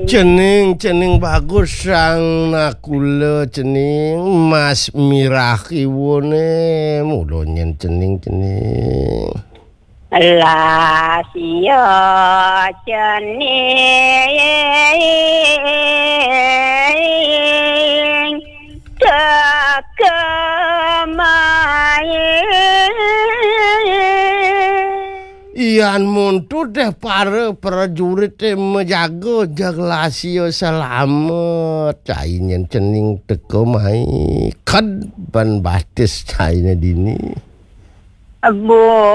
Cening bagus sang nakula cening mas mirah kiwone mulo nyen cening. Lah sia cening Ian muntu deh para prajurit menjaga jaglasio selamat cainyen cening teko mai kad ban batis caine dini Bu